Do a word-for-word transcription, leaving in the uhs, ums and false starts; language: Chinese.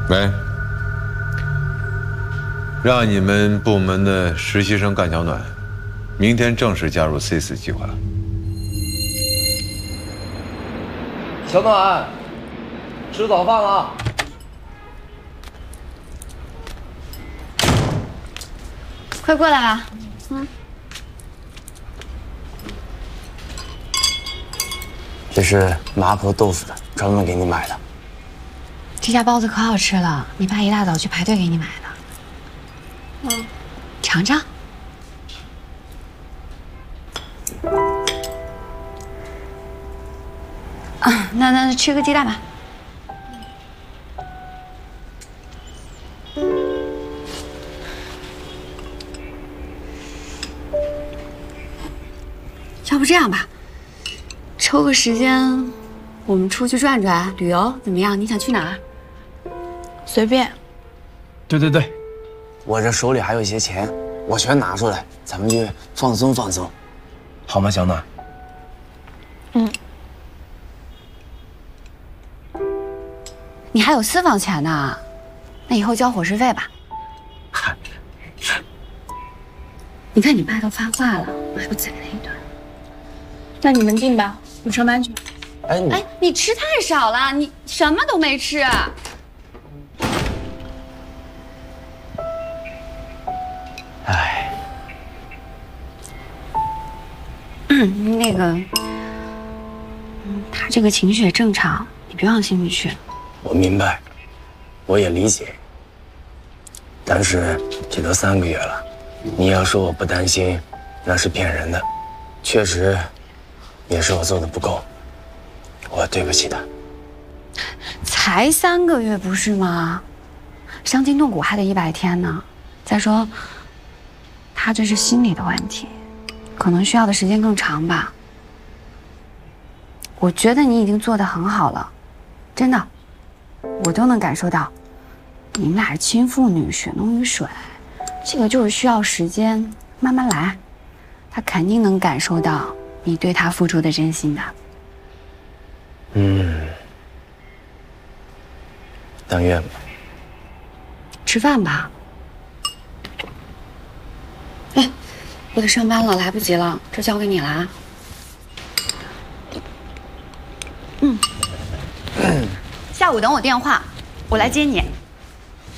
喂，让你们部门的实习生干小暖，明天正式加入 C 四计划。 小暖，吃早饭了。 快过来啊！嗯， 这是麻婆豆腐的，专门给你买的。 这家包子可好吃了，你爸一大早去排队给你买的。嗯，尝尝。啊，那那吃个鸡蛋吧。要不这样吧，抽个时间，我们出去转转，旅游怎么样？你想去哪儿？随便。 对对对，我这手里还有一些钱，我全拿出来，咱们去放松放松，好吗，小暖？ 嗯。你还有私房钱呢，那以后交伙食费吧。 嗨， 你看你爸都发话了，我还不宰他一顿？ 那你们进吧，我上班去。 哎你哎，你吃太少了，你什么都没吃。 哎， 嗯，那个，嗯，他这个情绪也正常，你别往心里去。 我明白，我也理解。但是这都三个月了，你要说我不担心，那是骗人的。确实，也是我做的不够，我对不起他。 才三个月不是吗？伤筋动骨还得一百天呢。再说，他这是心理的问题，可能需要的时间更长吧。我觉得你已经做得很好了，真的，我都能感受到，你们俩是亲父女，血浓于水，这个就是需要时间，慢慢来，他肯定能感受到你对他付出的真心的。 嗯，当月吧。 吃饭吧。哎，我得上班了，来不及了，这交给你了啊。嗯。下午等我电话，我来接你。